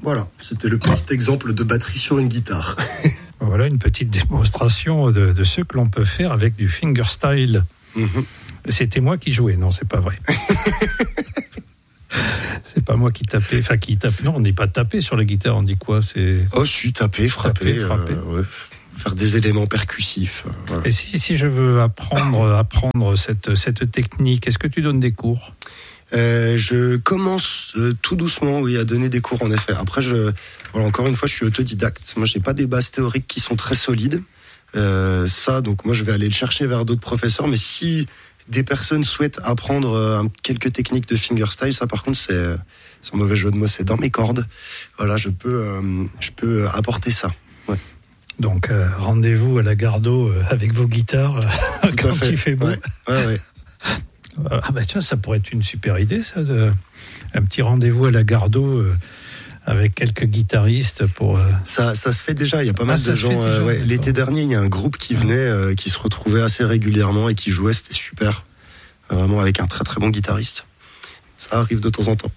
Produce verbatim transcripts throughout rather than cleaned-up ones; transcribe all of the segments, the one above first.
Voilà, c'était le petit exemple de batterie sur une guitare. Voilà une petite démonstration de, de ce que l'on peut faire avec du fingerstyle. Mm-hmm. C'était moi qui jouais, non, c'est pas vrai. C'est pas moi qui tapais, enfin qui tape. Non, on n'est pas tapé sur la guitare, on dit quoi, c'est. Oh, je suis tapé, frappé, tapé, frappé. Euh, ouais. Faire des éléments percussifs. Euh, voilà. Et si, si je veux apprendre, apprendre cette, cette technique, est-ce que tu donnes des cours ? euh, Je commence euh, tout doucement, oui, à donner des cours, en effet. Après, je, voilà, encore une fois, je suis autodidacte. Moi, j'ai pas des bases théoriques qui sont très solides. Euh, ça, donc moi, je vais aller le chercher vers d'autres professeurs. Mais si des personnes souhaitent apprendre euh, quelques techniques de fingerstyle, ça, par contre, c'est, c'est un mauvais jeu de mots, c'est dans mes cordes. Voilà, je peux, euh, je peux apporter ça. Ouais. Donc, euh, rendez-vous à la Gardeau euh, avec vos guitares euh, quand il fait beau. Ouais, ouais, ouais. Ah bah tiens, ça pourrait être une super idée, ça, de, un petit rendez-vous à la Gardeau euh, avec quelques guitaristes pour. Euh... Ça, ça se fait déjà. Il y a pas mal ah, de gens. Euh, ouais. L'été dernier, il y a un groupe qui venait, euh, qui se retrouvait assez régulièrement et qui jouait. C'était super, vraiment avec un très très bon guitariste. Ça arrive de temps en temps.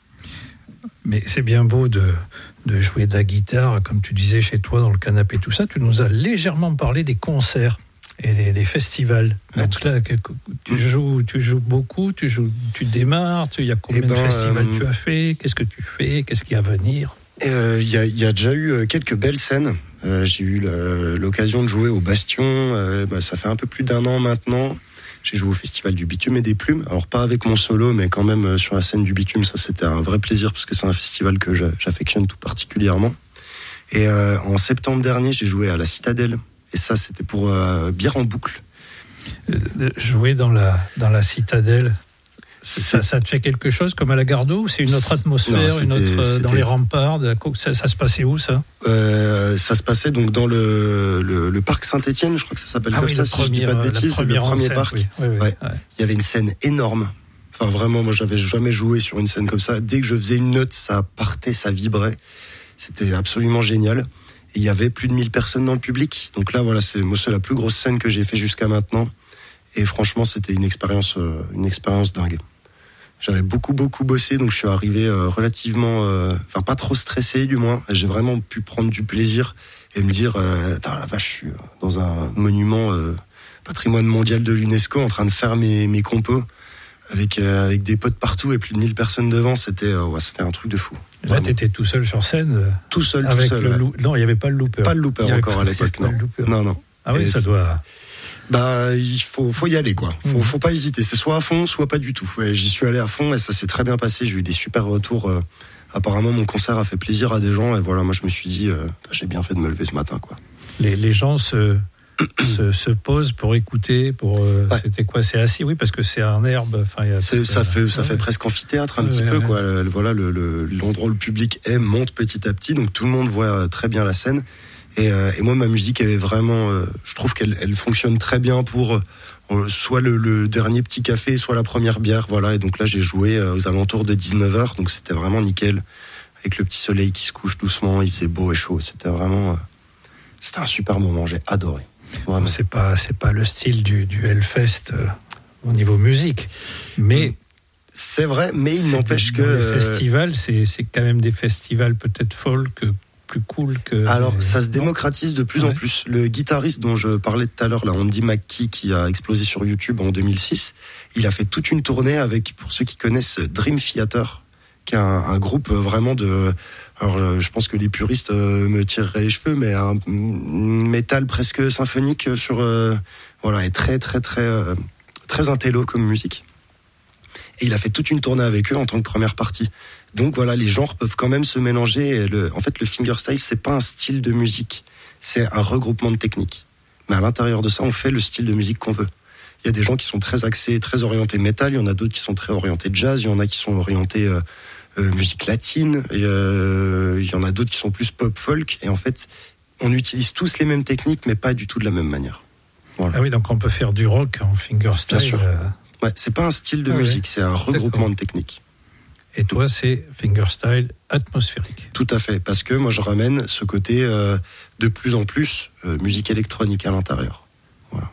Mais c'est bien beau de, de jouer de la guitare, comme tu disais chez toi dans le canapé, tout ça. Tu nous as légèrement parlé des concerts et des, des festivals. Donc là, tu joues, tu joues beaucoup, tu joues, tu démarres. Il y a combien eh ben, de festivals euh, tu as fait ? Qu'est-ce que tu fais ? Qu'est-ce qu'il y a à venir ? Il euh, y, y a déjà eu quelques belles scènes. Euh, j'ai eu le, l'occasion de jouer au Bastion. Euh, bah, ça fait un peu plus d'un an maintenant. J'ai joué au Festival du Bitume et des Plumes. Alors pas avec mon solo, mais quand même sur la scène du Bitume, ça c'était un vrai plaisir parce que c'est un festival que j'affectionne tout particulièrement. Et euh, en septembre dernier, j'ai joué à la Citadelle. Et ça, c'était pour euh, Bière en boucle. Euh, jouer dans la, dans la Citadelle, ça, ça te fait quelque chose comme à la Gardeau ou c'est une autre atmosphère, non, une autre, euh, dans les remparts ça, ça se passait où ça euh, Ça se passait donc dans le, le, le parc Saint-Étienne, je crois que ça s'appelle ah comme oui, ça, si premier, je dis pas de bêtises, le premier scène, parc. Oui, oui, oui, ouais. Ouais. Il y avait une scène énorme. Enfin vraiment, moi j'avais jamais joué sur une scène comme ça. Dès que je faisais une note, ça partait, ça vibrait. C'était absolument génial. Et il y avait plus de mille personnes dans le public. Donc là, voilà, c'est, moi, c'est la plus grosse scène que j'ai fait jusqu'à maintenant. Et franchement, c'était une expérience, euh, une expérience dingue. J'avais beaucoup, beaucoup bossé, donc je suis arrivé euh, relativement, euh, enfin pas trop stressé du moins. J'ai vraiment pu prendre du plaisir et me dire, euh, la vache, je suis dans un monument euh, patrimoine mondial de l'UNESCO, en train de faire mes, mes compos avec euh, avec des potes partout et plus de mille personnes devant. C'était, euh, ouais, c'était un truc de fou. Là, tu étais tout seul sur scène euh, Tout seul, avec tout seul. Le ouais. loo- non, il n'y avait pas le looper. Pas le looper encore à l'époque, non. Non, non. Ah oui, et ça doit. Bah, il faut, faut y aller, quoi. Faut, mmh. faut pas hésiter. C'est soit à fond, soit pas du tout. Ouais, j'y suis allé à fond et ça s'est très bien passé. J'ai eu des super retours. Euh, apparemment, mon concert a fait plaisir à des gens et voilà, moi, je me suis dit, euh, j'ai bien fait de me lever ce matin, quoi. Les, les gens se, se, se posent pour écouter, pour. Euh, ouais. C'était quoi ? C'est assis, oui, parce que c'est un herbe. Enfin, y a c'est, ça fait, ça ouais. fait presque amphithéâtre un ouais, petit ouais, peu, ouais. quoi. Le, voilà, le, le, l'endroit où le public aime monte petit à petit, donc tout le monde voit très bien la scène. Et, euh, et moi, ma musique, elle est vraiment, euh, je trouve qu'elle elle fonctionne très bien pour euh, soit le, le dernier petit café, soit la première bière, voilà. Et donc là, j'ai joué euh, aux alentours de dix-neuf heures, donc c'était vraiment nickel, avec le petit soleil qui se couche doucement, il faisait beau et chaud, c'était vraiment, euh, c'était un super moment, j'ai adoré. Vraiment. C'est pas, c'est pas le style du, du Hellfest euh, au niveau musique, mais mmh. c'est vrai, mais il n'empêche des, que les festivals, c'est, c'est quand même des festivals peut-être folk. Plus cool que. Alors, les... ça se démocratise de plus ouais. en plus. Le guitariste dont je parlais tout à l'heure, là, Andy McKee, qui a explosé sur YouTube en deux mille six, il a fait toute une tournée avec, pour ceux qui connaissent, Dream Theater, qui est un, un groupe vraiment de. Alors, je pense que les puristes me tireraient les cheveux, mais un métal presque symphonique sur. Euh, voilà, et très, très, très, euh, très intello comme musique. Et il a fait toute une tournée avec eux en tant que première partie. Donc voilà, les genres peuvent quand même se mélanger. Et le, en fait, le fingerstyle, c'est pas un style de musique, c'est un regroupement de techniques. Mais à l'intérieur de ça, on fait le style de musique qu'on veut. Il y a des gens qui sont très axés, très orientés métal, il y en a d'autres qui sont très orientés jazz, il y en a qui sont orientés euh, euh, musique latine, et, euh, il y en a d'autres qui sont plus pop folk. Et en fait, on utilise tous les mêmes techniques, mais pas du tout de la même manière. Voilà. Ah oui, donc on peut faire du rock en fingerstyle. Bien sûr. Euh... Ouais, c'est pas un style de ah musique, oui. C'est un regroupement D'accord. de techniques. Et toi, c'est fingerstyle atmosphérique. Tout à fait, parce que moi, je ramène ce côté euh, de plus en plus euh, musique électronique à l'intérieur. Voilà.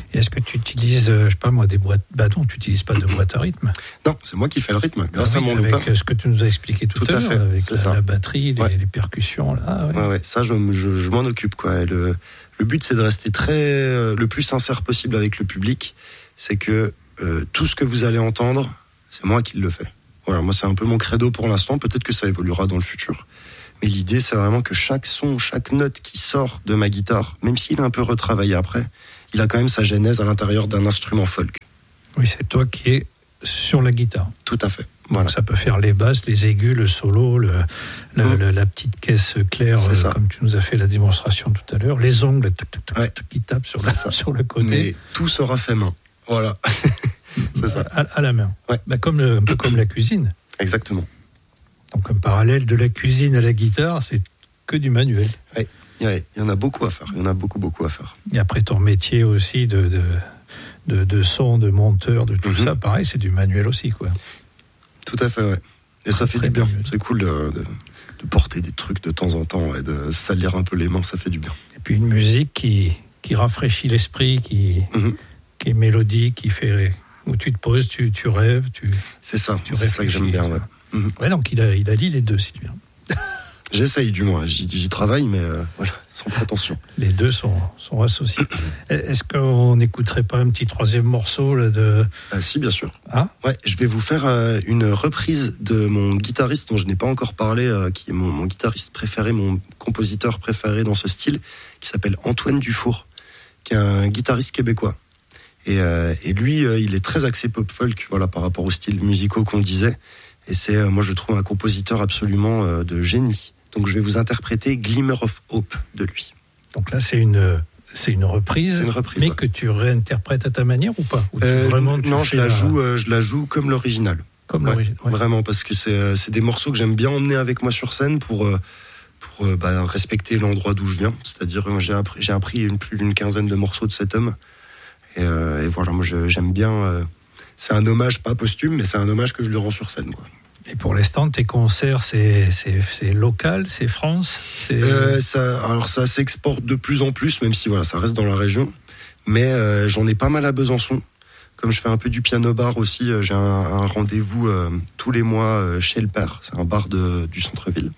Et est-ce que tu utilises, je sais pas moi, des boîtes... Bah non, tu n'utilises pas de boîte à rythme. Non, c'est moi qui fais le rythme, grâce ah oui, à mon avec loopin. ce que tu nous as expliqué tout, tout à, à l'heure, fait, avec la, la batterie, les, ouais. les percussions. Là, ouais. Ouais, ouais, ça, je, je, je m'en occupe, quoi. Le, le but, c'est de rester très, euh, le plus sincère possible avec le public. C'est que euh, tout ce que vous allez entendre, c'est moi qui le fais. Voilà, moi, c'est un peu mon credo pour l'instant. Peut-être que ça évoluera dans le futur. Mais l'idée, c'est vraiment que chaque son, chaque note qui sort de ma guitare, même s'il est un peu retravaillé après, il a quand même sa genèse à l'intérieur d'un instrument folk. Oui, c'est toi qui es sur la guitare. Tout à fait. Voilà. Donc ça peut faire les basses, les aigus, le solo, le, le, mmh. le, la petite caisse claire, euh, comme tu nous as fait la démonstration tout à l'heure, les ongles tac, tac, tac, ouais. tac, qui tapent sur, la, sur le côté. Mais tout sera fait main. Voilà. C'est ça. À, à la main. Ouais. Bah, comme le, un peu comme la cuisine. Exactement. Donc, un parallèle de la cuisine à la guitare, c'est que du manuel. Oui, ouais, il y en a beaucoup à faire. Il y en a beaucoup, beaucoup à faire. Et après, ton métier aussi de, de, de, de son, de monteur, de tout mm-hmm. ça, pareil, c'est du manuel aussi, quoi. Tout à fait, ouais. Et ça fait du bien. Manuel. C'est cool de, de, de porter des trucs de temps en temps et de salir un peu les mains, ça fait du bien. Et puis, une musique qui, qui rafraîchit l'esprit, qui, mm-hmm. qui est mélodique, qui fait... où tu te poses, tu, tu rêves, tu... C'est ça, tu c'est ça que j'aime bien, ouais. Mmh. Ouais, donc il a, il a dit les deux, Sylvain. J'essaye du moins, j'y, j'y travaille, mais euh, voilà, sans prétention. Les deux sont, sont associés. Est-ce qu'on n'écouterait pas un petit troisième morceau là, de... Ah, si, bien sûr. Ah ouais, je vais vous faire euh, une reprise de mon guitariste dont je n'ai pas encore parlé, euh, qui est mon, mon guitariste préféré, mon compositeur préféré dans ce style, qui s'appelle Antoine Dufour, qui est un guitariste québécois. Et, euh, et lui, euh, il est très axé pop-folk, voilà, par rapport aux styles musicaux qu'on disait. Et c'est, euh, moi, je trouve un compositeur absolument euh, de génie. Donc, je vais vous interpréter Glimmer of Hope de lui. Donc là, c'est une, c'est une reprise, c'est une reprise mais ouais. que tu réinterprètes à ta manière ou pas ou tu euh, vraiment, tu Non, je la, la... joue, euh, je la joue comme l'original. Comme ouais, l'original. Ouais. Vraiment, parce que c'est, euh, c'est des morceaux que j'aime bien emmener avec moi sur scène pour, euh, pour euh, bah, respecter l'endroit d'où je viens. C'est-à-dire, euh, j'ai appris, j'ai appris une, plus d'une quinzaine de morceaux de cet homme. Et, euh, et voilà, moi, je, j'aime bien... Euh, c'est un hommage, pas posthume, mais c'est un hommage que je lui rends sur scène, quoi. Et pour l'instant, tes concerts, c'est, c'est, c'est local, c'est France c'est... Euh, ça, alors ça s'exporte de plus en plus, même si voilà, ça reste dans la région. Mais euh, j'en ai pas mal à Besançon. Comme je fais un peu du piano bar aussi, euh, j'ai un, un rendez-vous euh, tous les mois euh, chez le Père. C'est un bar de, du centre-ville.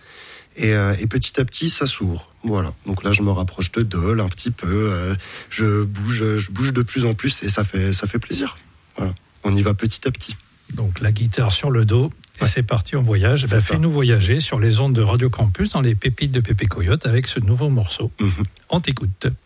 Et, euh, et petit à petit, ça s'ouvre. Voilà. Donc là, je me rapproche de Dole un petit peu. Euh, je bouge, je bouge de plus en plus et ça fait, ça fait plaisir. Voilà. On y va petit à petit. Donc la guitare sur le dos. Et ouais. C'est parti en voyage. Bah, fais-nous voyager sur les ondes de Radio Campus dans les pépites de Pépé Coyote avec ce nouveau morceau. Mm-hmm. On t'écoute.